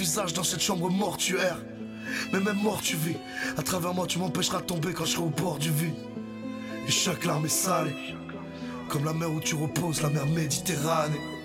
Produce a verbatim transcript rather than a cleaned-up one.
visage dans cette chambre mortuaire. Mais même mort tu vis. À travers moi tu m'empêcheras de tomber quand je serai au bord du vide. Et chaque larme est salée, comme la mer où tu reposes, la mer Méditerranée.